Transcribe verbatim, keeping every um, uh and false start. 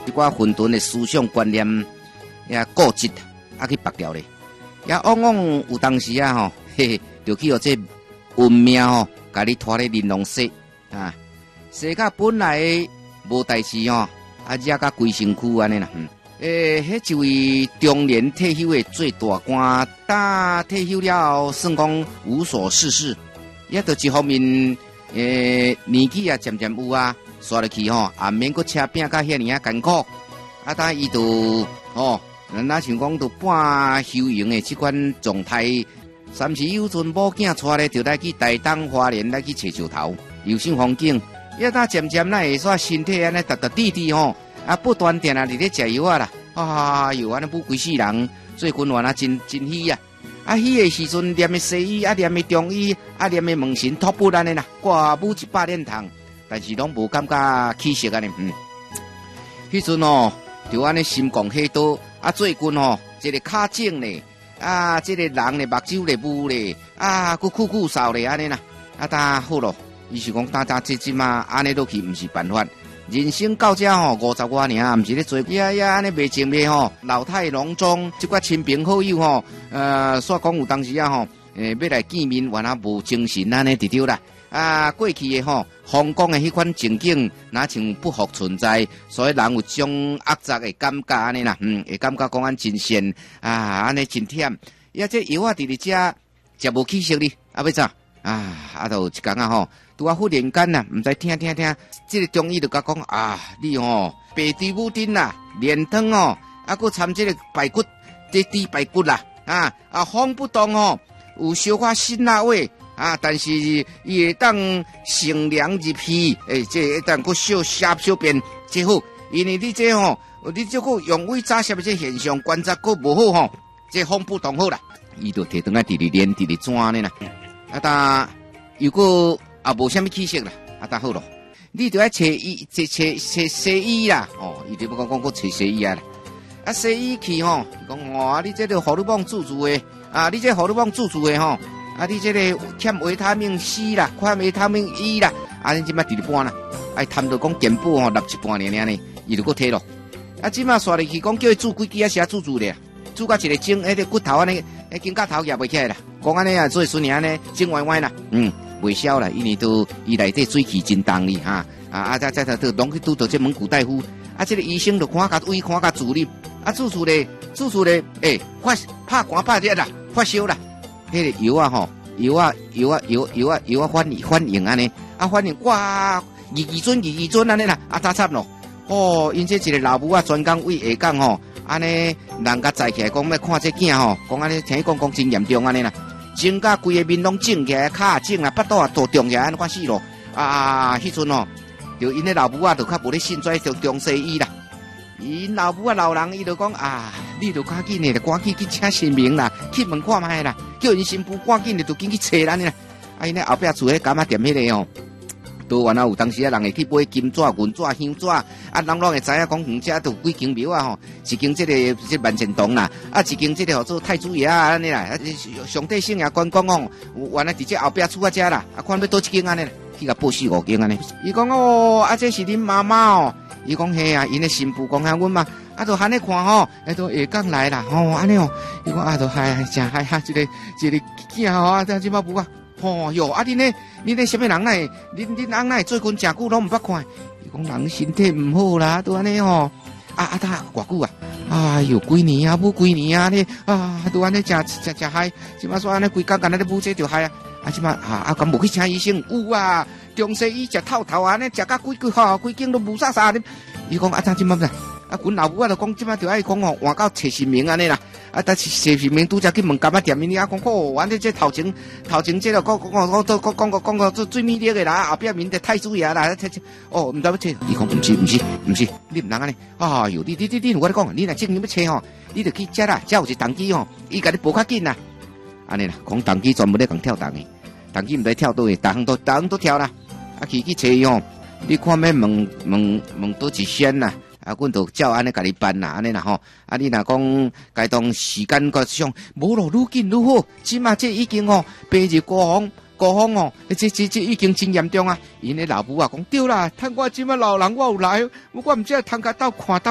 一寡混沌的思想观念，也固执啊去拔掉咧。也往往有当时啊吼，嘿嘿，就去互这运命吼，甲你拖咧玲珑世啊，世甲本来无代志吼，啊惹甲规身躯安尼啦。嗯，诶、欸，迄一位中年退休的最大官，当退休了后，算讲无所事事，也着一方面，诶、欸，年纪也渐渐有啊，刷落去吼，也免搁车拼甲遐尼啊艰苦，啊，当伊就吼。咱若像讲，都半休闲的这款状态，三时有阵某囝带咧，就来去台东花莲来去找石头，游赏风景。也当渐渐咱会煞身体安尼踏踏地地吼，啊不断定啊伫咧食药啊啦，啊哟安尼补规世人，做军员啊真真喜啊！啊喜的时阵念的西医，啊念的中医，啊念的问神托钵安尼啦，挂补一百年堂，但是拢无感觉气色安尼，嗯，迄阵哦，就安尼心狂气多。啊，最近吼，一个骹肿咧，啊，这个人咧目睭咧雾咧，啊，佮酷酷嗽咧安尼啦，啊，当好咯，伊是讲当当即即嘛，安尼落去毋是办法。人生到这吼五十外年，毋是咧做呀呀安尼袂情袂吼，老态龙钟，即寡亲朋好友吼，呃，煞讲有当时啊吼，诶，要来见面，原来无精神安尼直丢啦。啊，过去的吼，香港的迄款情景，哪像不复存在，所以人有种恶杂的感觉安尼啦，嗯，会感觉讲安真善啊，安尼真忝，也这药啊伫咧遮食无起色哩，啊要怎啊？啊，就一工啊吼，拄啊忽然间呐，毋知听听听，即、這个中医就甲讲啊，你吼白猪母丁啦，连汤哦，啊，佮掺即个排骨，这猪排骨啦，啊啊，风不动哦，有小可辛辣味。啊！但是伊会当乘凉入去，诶，这会当佫小写小便，最好。因为你这吼，你这个用胃炸痧的这现象观察佫无好吼，这风不动好啦，伊就摕倒来直直练，直直转呢啦。啊，但如果也无啥物气色啦，啊，但好咯，你着爱找医，找找找西医啦，哦，伊就要讲讲佫找西医啊啦。啊，西医去吼，讲哦，你这个荷尔蒙注注的，啊，你这荷尔蒙注注的吼。啊！你这个欠维他命 C 啦，欠维他命 E 啦，啊！你即摆直直搬啦，哎，谈到讲健保吼，六七半年呢，伊就搁摕咯。啊，即摆刷入去讲叫伊煮几支啊，写煮煮咧，煮到一个整，迄个骨头安尼，迄肩胛头夹袂起来啦。讲安尼啊，做孙娘安尼整歪歪啦，嗯，袂消啦，因为都伊内底水气真重哩哈，啊啊，再再再都拢去拄到这蒙古大夫，啊，这个医生就看甲胃看甲助理，啊，煮煮咧，煮煮咧，诶，发拍寒拍热啦，发烧啦。迄个药啊吼，药啊药啊药药啊药啊反反应安尼，啊反应哇，二二准二二准安尼啦，啊咋惨咯？哦，因这一个老母啊，专讲为下讲吼，安尼人家载起来讲要看这囝吼，讲安尼听伊讲讲真严重安尼啦，整甲规个面拢肿起来，骹也肿啊，巴肚也都肿起来，安尼款死咯。啊，迄阵哦，就因咧老母啊，就较无咧信跩着中西医啦。因老母啊老人，伊就讲啊，你就赶紧的，赶紧去请神明啦，去问看卖啦，叫因新妇赶紧的，就紧去找咱啦。啊，因咧后壁厝迄柑仔店迄个哦，都原来有当时啊，人会去买金纸、银纸、香纸，啊，人拢会知影讲，远遮都几间庙啊吼，一间这个这万钱洞啦，啊，一间这个叫做太子爷啊安尼啦，啊，上帝圣爷关公哦，原来伫这后壁厝啊遮啦，啊，看要倒一间安尼啦，去甲报四五间安尼。伊讲哦，啊，这是恁妈妈哦。伊讲嘿啊，因的新妇讲啊，阮嘛啊，都喊你看吼，哎，都下港来啦，吼，安尼哦，伊讲啊，都嗨真嗨哈，一个一个囝吼啊，这即马不啊，吼哟，啊，恁呢，恁呢什么人来？恁恁翁来最近诚久拢毋捌看，伊讲人身体毋好啦，都安尼吼，啊啊，他偌久啊，哎哟，几年啊，母几年啊，呢啊，都安尼诚诚诚嗨，即马说安尼规工干那咧母这就嗨啊，啊，即马啊啊，咁无去请医生，有啊。中西医食透透啊，呢食甲规规吼，规间都无啥啥呢。伊讲啊，怎即么啦？啊，阮老母啊，就讲即摆就爱讲吼，换到找神明安尼啦。啊，但是找神明拄则去问柑仔店，因啊讲哦，完这这头前头前这个讲讲讲讲讲讲讲讲做最美丽的啦，后壁面的太子爷啦，哦，毋知要找。伊讲毋是毋是毋是，你毋通安尼。哎哟，你你你你，我咧讲，你若正经要找吼，你着去遮啦，遮有一动机吼，伊甲你报较紧啦。安尼啦，讲动机专门咧讲跳动的，动机毋知跳倒的，逐项都逐项都跳啦。啊，去去找伊吼，你看要问问问倒一仙呐，啊，阮就照安尼甲你办啦，安尼啦吼。啊，你若讲该当时间个上，无咯，愈紧愈好。即马这已经吼，白日过风过风哦，这这这已经真严重啊！因咧老母啊讲对啦，趁我即马老人我有来，我毋只通甲斗看斗